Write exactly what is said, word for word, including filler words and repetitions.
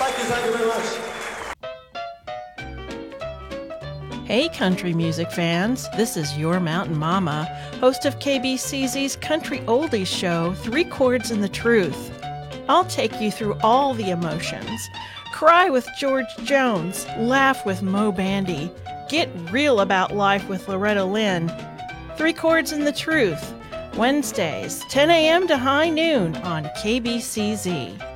Thank you, thank you very much. Hey, country music fans. This is your Mountain Mama, host of K B C Z's Country Oldies show, Three Chords and the Truth. I'll take you through all the emotions. Cry with George Jones, laugh with Mo Bandy, get real about life with Loretta Lynn. Three Chords and the Truth, Wednesdays, ten a.m. to high noon on K B C Z.